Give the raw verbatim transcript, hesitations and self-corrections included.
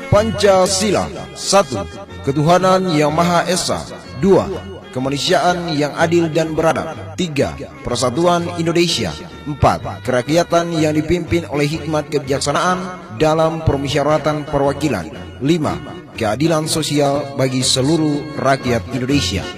Pancasila. Satu, ketuhanan yang Maha Esa. Dua, kemanusiaan yang adil dan beradab. Tiga, persatuan Indonesia. Empat, kerakyatan yang dipimpin oleh hikmat kebijaksanaan dalam permusyawaratan perwakilan. Lima, keadilan sosial bagi seluruh rakyat Indonesia.